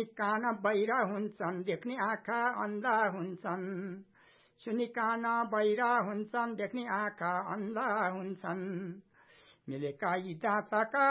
सुनि कान बहिरा हुन्छन्, देख्ने आँखा अन्धा हुन्छन्। सुनि कान बहिरा हुन्छन्, देख्ने आँखा अन्धा हुन्छन्। मिलेका यी दाताका